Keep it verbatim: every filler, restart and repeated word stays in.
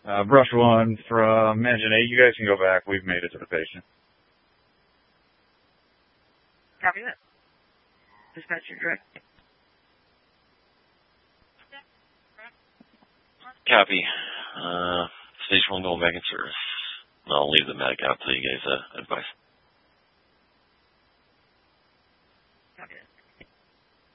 Uh, brush one from engine eight. You guys can go back. We've made it to the patient. Copy that. Dispatcher direct. Copy. Uh, station one going back in service. I'll leave the medic out to you guys uh, advice.